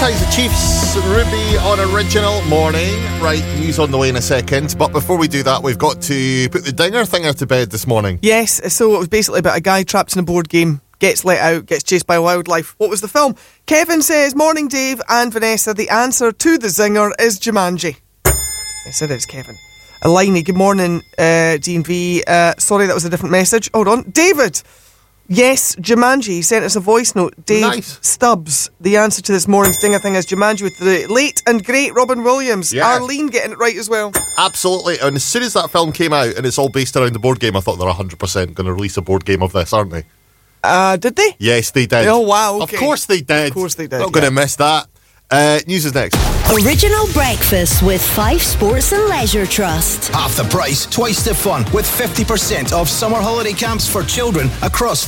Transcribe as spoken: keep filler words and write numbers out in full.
Kaiser Chiefs, Ruby on Original Morning. Right, news on the way in a second. But before we do that, we've got to put the dinger thinger to bed this morning. Yes, so it was basically about a guy trapped in a board game, gets let out, gets chased by wildlife. What was the film? Kevin says, morning Dave and Vanessa, the answer to the zinger is Jumanji. Yes, it is, Kevin. Eleni, good morning, uh, D and V. Uh, sorry, that was a different message. Hold on. David! Yes, Jumanji. He sent us a voice note. Dave Nice. Stubbs. The answer to this morning's dinger thing is Jumanji with the late and great Robin Williams. Yeah. Arlene getting it right as well. Absolutely. And as soon as that film came out and it's all based around the board game, I thought they're one hundred percent going to release a board game of this, aren't they? Uh, did they? Yes, they did. Oh, wow, okay. Of course they did. Of course they did, Not going to miss that. Uh, news is next. Original breakfast with Fife Sports and Leisure Trust. Half the price, twice the fun, with fifty percent off summer holiday camps for children across